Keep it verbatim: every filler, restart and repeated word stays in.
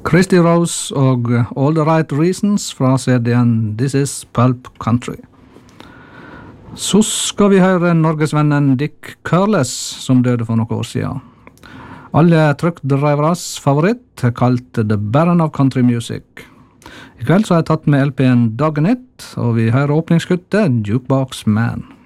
Christy Rose og All the Right Reasons fra C D-en This Is Pulp Country. Så skal vi høre norgesvennen Dick Curless, som døde for noen år siden. Alle truckdriveres favoritt, kalt The Baron of Country Music. I kveld så har jeg tatt med L P-en Doggin' It, og vi hører åpningsskuttet Jukebox Man.